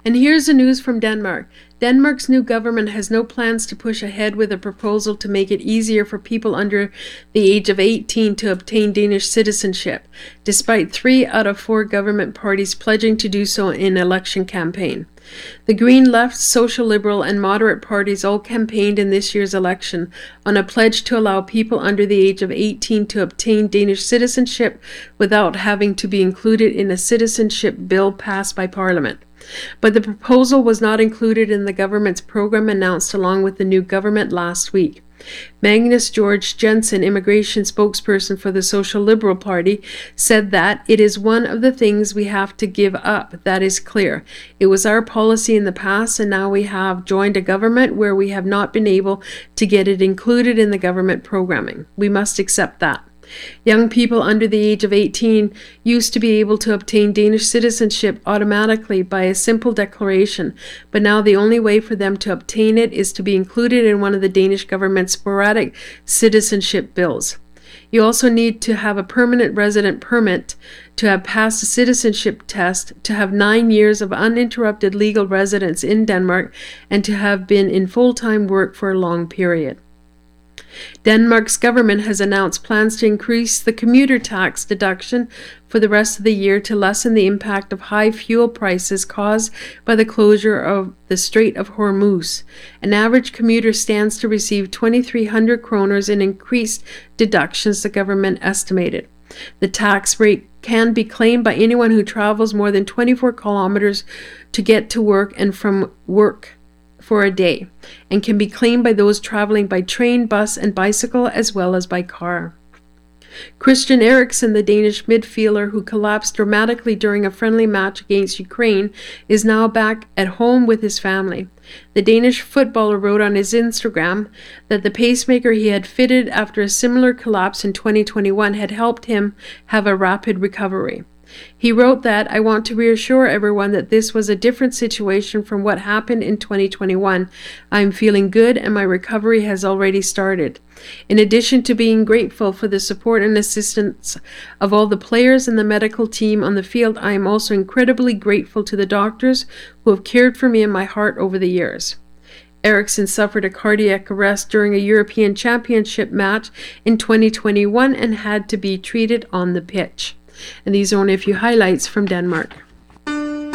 And here's the news from Denmark. Denmark's new government has no plans to push ahead with a proposal to make it easier for people under the age of 18 to obtain Danish citizenship, despite 3 out of 4 government parties pledging to do so in election campaign. The Green Left, Social Liberal, and Moderate parties all campaigned in this year's election on a pledge to allow people under the age of 18 to obtain Danish citizenship without having to be included in a citizenship bill passed by Parliament. But the proposal was not included in the government's program announced along with the new government last week. Magnus George Jensen, immigration spokesperson for the Social Liberal Party, said that it is one of the things we have to give up. That is clear. It was our policy in the past, and now we have joined a government where we have not been able to get it included in the government programming. We must accept that. Young people under the age of 18 used to be able to obtain Danish citizenship automatically by a simple declaration, but now the only way for them to obtain it is to be included in one of the Danish government's sporadic citizenship bills. You also need to have a permanent resident permit, to have passed a citizenship test, to have 9 years of uninterrupted legal residence in Denmark, and to have been in full-time work for a long period. Denmark's government has announced plans to increase the commuter tax deduction for the rest of the year to lessen the impact of high fuel prices caused by the closure of the Strait of Hormuz. An average commuter stands to receive 2,300 kroners in increased deductions, the government estimated. The tax rate can be claimed by anyone who travels more than 24 kilometers to get to work and from work for a day, and can be claimed by those traveling by train, bus, and bicycle, as well as by car. Christian Eriksen, the Danish midfielder who collapsed dramatically during a friendly match against Ukraine, is now back at home with his family. The Danish footballer wrote on his Instagram that the pacemaker he had fitted after a similar collapse in 2021 had helped him have a rapid recovery. He wrote that, "I want to reassure everyone that this was a different situation from what happened in 2021. I'm feeling good and my recovery has already started." In addition to being grateful for the support and assistance of all the players and the medical team on the field, I am also incredibly grateful to the doctors who have cared for me and my heart over the years. Eriksen suffered a cardiac arrest during a European Championship match in 2021 and had to be treated on the pitch. And these are only a few highlights from Denmark.